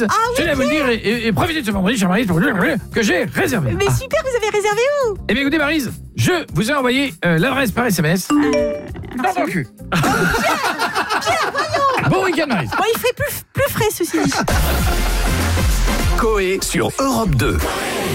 Maryse. Je tenais à vous le dire et profitez de ce vendredi, chère Maryse, pour vous dire que j'ai réservé. Mais super, vous avez réservé où? Eh bien écoutez Maryse, je vous ai envoyé l'adresse par SMS. Dans ton cul. Bon week-end Maryse. Bon, il ferait plus frais ceci dit. Coé sur Europe 2.